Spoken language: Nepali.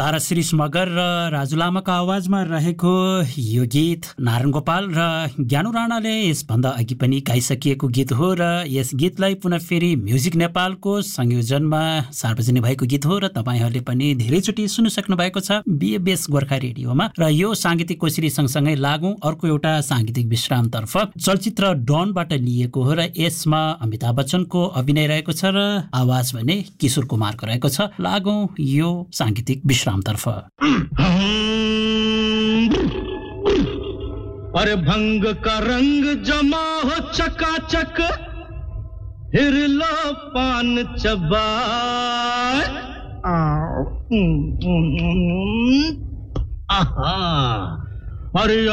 ताराश्री मगर र राजु लामाको आवाजमा रहेको यो गीत नारायण गोपाल र ज्ञानु राणाले यसभन्दा अघि पनि गाइसकिएको गीत हो र यस गीतलाई पुनः फेरि म्युजिक नेपालको संयोजनमा सार्वजनिक भएको गीत हो र तपाईहरूले पनि धेरैचोटि सुन्न सक्नु भएको छ बीएबीएस गोर्खा रेडियोमा। र यो सांगीतिक कोसेली सँगसँगै लागौं अर्को एउटा सांगीतिक विश्रामतर्फ। चलचित्र डनबाट लिएको हो र यसमा अमिताभ बच्चनको अभिनय रहेको छ र आवाज भने किशोर कुमारको रहेको छ। लागौं यो सांगीतिक विश्रामतर्फ। अरे भंग का रंग जमा हो चकाचक, फिर लो पान चबाए। आहा, अरे